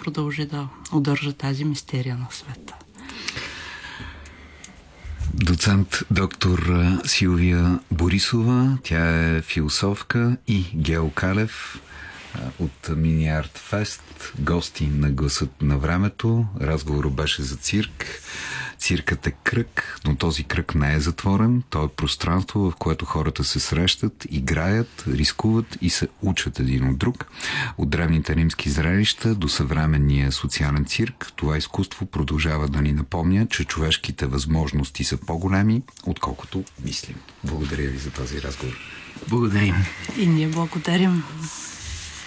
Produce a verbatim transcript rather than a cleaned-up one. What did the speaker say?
продължи да удържа тази мистерия на света. Доцент доктор Силвия Борисова, тя е философка, и Гео Калев от Мини Арт Фест, гости на Гласът на времето. Разговорът беше за цирк. Циркът е кръг, но този кръг не е затворен. То е пространство, в което хората се срещат, играят, рискуват и се учат един от друг. От древните римски зрелища до съвременния социален цирк, това изкуство продължава да ни напомня, че човешките възможности са по-големи, отколкото мислим. Благодаря ви за този разговор. Благодарим. И ние благодарим.